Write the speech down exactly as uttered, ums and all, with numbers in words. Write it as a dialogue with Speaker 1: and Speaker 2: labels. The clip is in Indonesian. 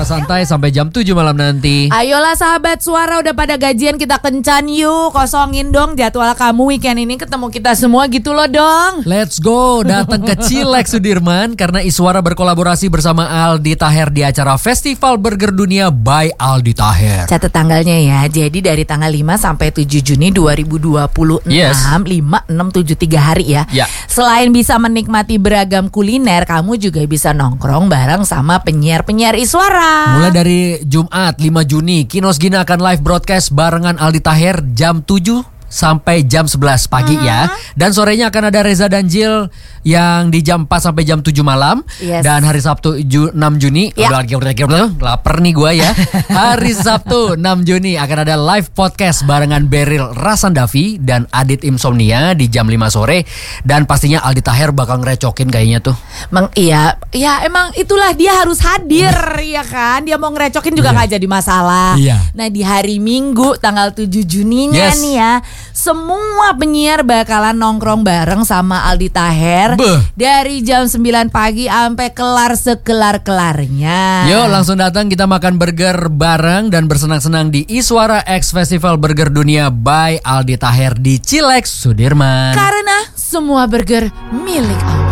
Speaker 1: Suara santai sampai jam tujuh malam nanti.
Speaker 2: Ayolah sahabat suara, udah pada gajian kita kencan yuk. Kosongin dong jadwal kamu weekend ini, ketemu kita semua gitu loh dong.
Speaker 1: Let's go, datang ke Chilex Sudirman karena Iswara berkolaborasi bersama Aldi Taher di acara Festival Burger Dunia by Aldi Taher.
Speaker 2: Catat tanggalnya ya. Jadi dari tanggal lima sampai tujuh Juni dua ribu dua puluh enam,
Speaker 1: Yes.
Speaker 2: lima, enam, tujuh, tiga hari ya.
Speaker 1: Ya.
Speaker 2: Selain bisa menikmati beragam kuliner, kamu juga bisa nongkrong bareng sama penyiar-penyiar Iswara.
Speaker 1: Mulai dari Jumat lima Juni, Kinos Gina akan live broadcast barengan Aldi Taher jam tujuh sampai jam sebelas pagi
Speaker 2: uh-huh.
Speaker 1: ya. Dan sorenya akan ada Reza dan Jill yang di jam empat sampai jam tujuh malam.
Speaker 2: Yes.
Speaker 1: Dan hari Sabtu ju- enam Juni,
Speaker 2: ya.
Speaker 1: udah udah lapar nih gue ya. Hari Sabtu enam Juni akan ada live podcast barengan Beryl Rasandavi dan Adit Insomnia di jam lima sore. Dan pastinya Aldi Taher bakal ngerecokin kayaknya tuh.
Speaker 2: Meng, iya, ya emang itulah dia harus hadir ya kan. Dia mau ngerecokin juga nggak
Speaker 1: Iya.
Speaker 2: jadi masalah.
Speaker 1: Iya.
Speaker 2: Nah di hari Minggu tanggal tujuh Juninya
Speaker 1: Yes.
Speaker 2: nih ya, semua penyiar bakalan nongkrong bareng sama Aldi Taher
Speaker 1: Beuh.
Speaker 2: dari jam sembilan pagi sampai kelar sekelar-kelarnya.
Speaker 1: Yuk langsung datang, kita makan burger bareng dan bersenang-senang di Iswara X Festival Burger Dunia by Aldi Taher di Chilex Sudirman.
Speaker 2: Karena semua burger milik Allah.